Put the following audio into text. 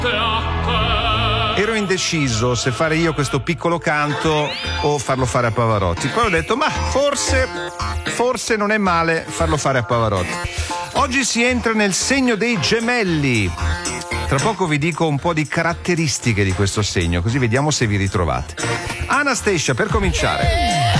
Ero indeciso se fare io questo piccolo canto o farlo fare a Pavarotti. Poi ho detto, ma forse non è male farlo fare a Pavarotti. Oggi si entra nel segno dei gemelli. Tra poco vi dico un po' di caratteristiche di questo segno, così vediamo se vi ritrovate. Anastacia, per cominciare.